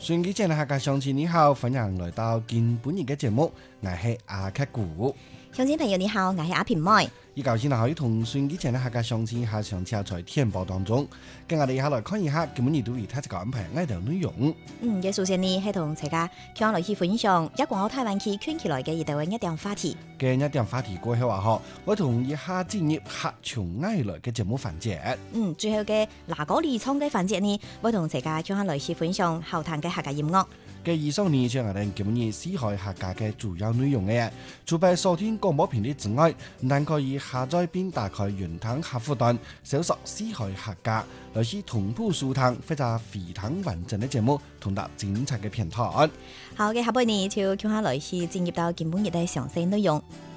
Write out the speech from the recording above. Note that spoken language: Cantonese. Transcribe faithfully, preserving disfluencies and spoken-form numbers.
順機前嘅客家鄉親你好，歡迎來到今本日嘅節目，我係阿克古。 鄉親朋友你好，我係阿平妹。 依舊先可以同順機前嘅客家鄉親下上車在天報當中，跟我哋一下來看一下今本日對佢睇一個安排嘅條內容。 嗯，嘅首先呢係同大家向來去分享一港澳台灣區圈起來嘅一條一點話題。 嘅一點話題過後話嗬，我同一下進入客從愛來嘅節目環節。 嗯，最後嘅嗱嗰離創嘅環節呢，我同大家向來去分享後談嘅客家音樂。 嘅以上呢就係我哋今日四海客家嘅主要內容嘅。除咗收聽廣播頻率之外，但可以下載並打開雲端客戶端，搜索四海客家，來去同步收聽或者非常完整嘅節目，同埋精彩嘅片段。 好嘅，下半年就叫下來去進入到今本日嘅詳細內容。